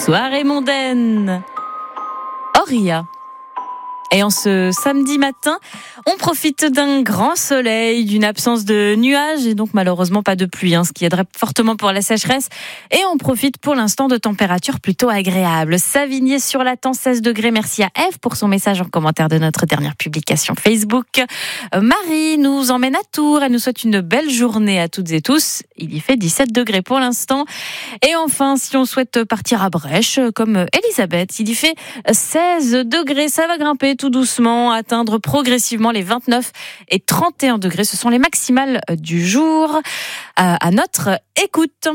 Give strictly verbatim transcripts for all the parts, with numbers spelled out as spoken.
soirée mondaine. Auria. Et en ce samedi matin, on profite d'un grand soleil, d'une absence de nuages et donc malheureusement pas de pluie, hein, ce qui aiderait fortement pour la sécheresse. Et on profite pour l'instant de températures plutôt agréables. Savigny-sur-Lathan, seize degrés. Merci à Eve pour son message en commentaire de notre dernière publication Facebook. Marie nous emmène à Tours. Elle nous souhaite une belle journée à toutes et tous. Il y fait dix-sept degrés pour l'instant. Et enfin, si on souhaite partir à Brèche, comme Elisabeth, il y fait seize degrés. Ça va grimper tout doucement, atteindre progressivement les vingt-neuf et trente et un degrés. Ce sont les maximales du jour. À notre écoute.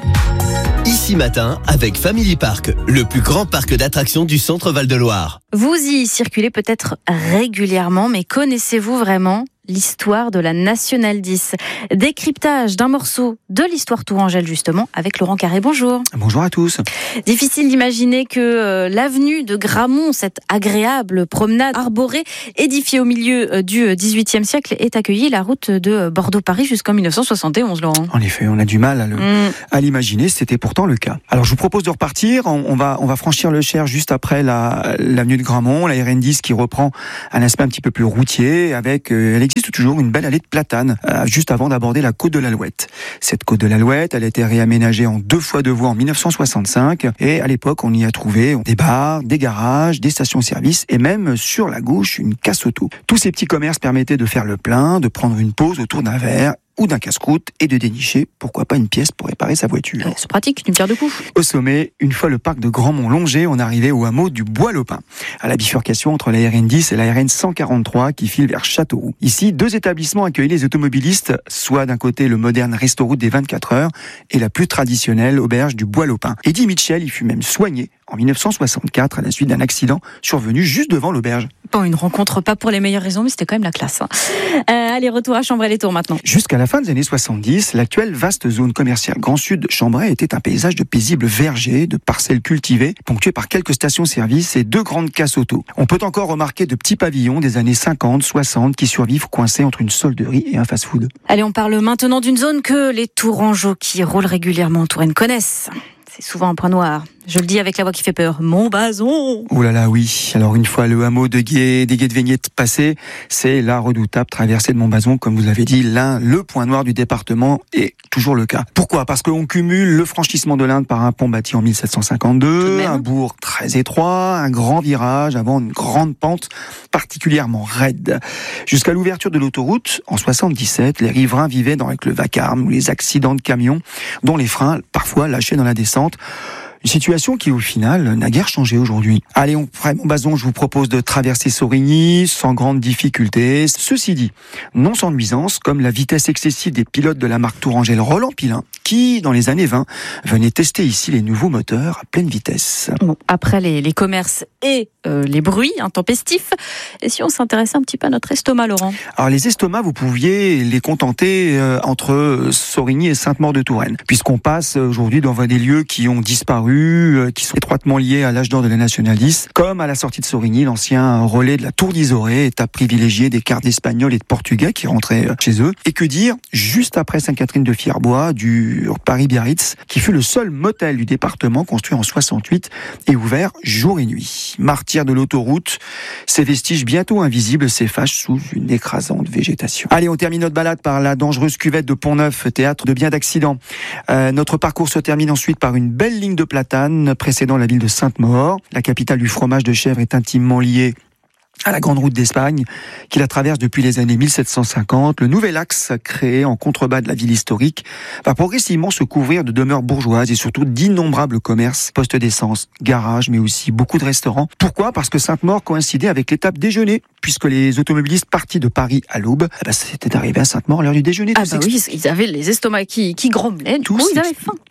Ici Matin avec Family Park, le plus grand parc d'attractions du centre Val-de-Loire. Vous y circulez peut-être régulièrement, mais connaissez-vous vraiment l'histoire de la Nationale dix? Décryptage d'un morceau de l'histoire tourangelle justement avec Laurent Carré. Bonjour. Bonjour à tous. Difficile d'imaginer que euh, l'avenue de Gramont, cette agréable promenade arborée édifiée au milieu du dix-huitième siècle, ait accueilli la route de Bordeaux-Paris jusqu'en dix-neuf cent soixante et onze, Laurent. En effet, on a du mal à, le, mmh. à l'imaginer, c'était pourtant le cas. Alors je vous propose de repartir, on, on, va, on va franchir le Cher juste après la, l'avenue de Gramont, la R N dix qui reprend un aspect un petit peu plus routier, avec, euh, elle existe toujours une belle allée de platanes, euh, juste avant d'aborder la côte de l'Alouette. Cette côte de l'Alouette, elle a été réaménagée en deux fois deux voies en dix-neuf cent soixante-cinq, et à l'époque, on y a trouvé des bars, des garages, des stations-service, et même sur la gauche, une casse-auto. Tous ces petits commerces permettaient de faire le plein, de prendre une pause autour d'un verre, ou d'un casse-croûte et de dénicher, pourquoi pas une pièce pour réparer sa voiture. Ouais, c'est pratique, une pierre de coups. Au sommet, une fois le parc de Grandmont longé, on arrivait au hameau du Bois-Lopin, à la bifurcation entre la R N dix et la R N cent quarante-trois qui file vers Châteauroux. Ici, deux établissements accueillaient les automobilistes, soit d'un côté le moderne Resto-Route des vingt-quatre heures et la plus traditionnelle auberge du Bois-Lopin. Eddie Mitchell y fut même soigné en dix-neuf cent soixante-quatre à la suite d'un accident survenu juste devant l'auberge. Bon, une rencontre pas pour les meilleures raisons, mais c'était quand même la classe. Hein. Euh, allez, retour à Chambray-les-Tours maintenant. Jusqu'à la fin des années soixante-dix, l'actuelle vaste zone commerciale Grand Sud Chambray était un paysage de paisibles vergers, de parcelles cultivées, ponctuées par quelques stations-service et deux grandes casses-auto. On peut encore remarquer de petits pavillons des années cinquante, soixante qui survivent coincés entre une solderie et un fast-food. Allez, on parle maintenant d'une zone que les Tourangeaux qui roulent régulièrement en Touraine connaissent. C'est souvent un point noir. Je le dis avec la voix qui fait peur. Montbazon. Oh là là, oui. Alors une fois le hameau de Gué, des Gué-de-Vignettes passé, c'est la redoutable traversée de Montbazon, comme vous l'avez dit, l'un, le point noir du département est toujours le cas. Pourquoi ? Parce qu'on cumule le franchissement de l'Indre par un pont bâti en dix-sept cent cinquante-deux, un bourg très étroit, un grand virage avant une grande pente particulièrement raide. Jusqu'à l'ouverture de l'autoroute, en soixante-dix-sept, les riverains vivaient dans avec le vacarme ou les accidents de camions, dont les freins parfois lâchaient dans la descente. Une situation qui, au final, n'a guère changé aujourd'hui. Allez, on prend Montbazon, je vous propose de traverser Sorigny sans grande difficulté. Ceci dit, non sans nuisance, comme la vitesse excessive des pilotes de la marque Tourangelle Roland Pilin, qui, dans les années vingt, venaient tester ici les nouveaux moteurs à pleine vitesse. Bon, après les, les commerces et euh, les bruits intempestifs, et si on s'intéressait un petit peu à notre estomac, Laurent ? Alors, les estomacs, vous pouviez les contenter euh, entre Sorigny et Sainte-Maure-de-Touraine, puisqu'on passe aujourd'hui dans des lieux qui ont disparu, qui sont étroitement liés à l'âge d'or de la Nationale dix, comme à la sortie de Sorigny, l'ancien relais de la Tour d'Isoré, étape privilégiée des cars d'Espagnols et de Portugais qui rentraient chez eux. Et que dire, juste après Sainte-Catherine de Fierbois, du Paris-Biarritz, qui fut le seul motel du département construit en soixante-huit et ouvert jour et nuit. Martyr de l'autoroute, ces vestiges bientôt invisibles s'effacent sous une écrasante végétation. Allez, on termine notre balade par la dangereuse cuvette de Pont-Neuf, théâtre de bien d'accidents. Euh, notre parcours se termine ensuite par une belle ligne de Platane, précédant la ville de Sainte-Maure. La capitale du fromage de chèvre est intimement liée à la grande route d'Espagne, qui la traverse depuis les années mille sept cent cinquante. Le nouvel axe, créé en contrebas de la ville historique, va progressivement se couvrir de demeures bourgeoises et surtout d'innombrables commerces, postes d'essence, garages, mais aussi beaucoup de restaurants. Pourquoi ? Parce que Sainte-Maure coïncidait avec l'étape déjeuner, puisque les automobilistes partis de Paris à l'aube, eh ben, c'était arrivé à Sainte-Maure à l'heure du déjeuner. Ah bah oui, ils avaient les estomacs qui, qui grommelaient, du coup ils avaient faim.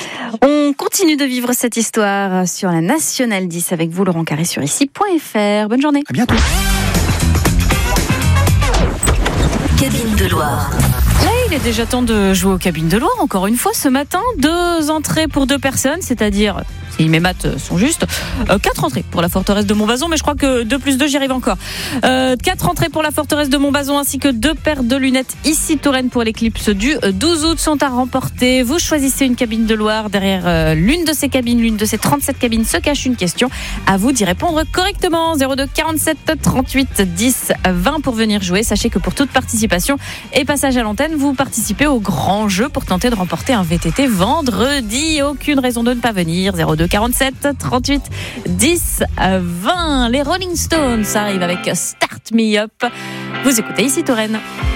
On continue de vivre cette histoire sur la Nationale dix avec vous, Laurent Carré, sur ici point f r. Bonne journée. À bientôt. Cabine de Loire. Là, il est est déjà temps de jouer aux cabines de Loire. Encore une fois, ce matin, deux entrées pour deux personnes, c'est-à-dire, si mes maths sont justes, euh, quatre entrées pour la forteresse de Montbazon, mais je crois que deux plus deux, j'y arrive encore. Euh, quatre entrées pour la forteresse de Montbazon, ainsi que deux paires de lunettes ici Touraine pour l'éclipse du douze août sont à remporter. Vous choisissez une cabine de Loire. Derrière euh, l'une de ces cabines, l'une de ces trente-sept cabines se cache une question. À vous d'y répondre correctement. zéro deux quarante-sept trente-huit dix vingt pour venir jouer. Sachez que pour toute participation et passage à l'antenne, vous participez au grand jeu pour tenter de remporter un V T T vendredi. Aucune raison de ne pas venir. zéro deux quarante-sept trente-huit dix vingt. Les Rolling Stones arrivent avec Start Me Up. Vous écoutez ici Touraine.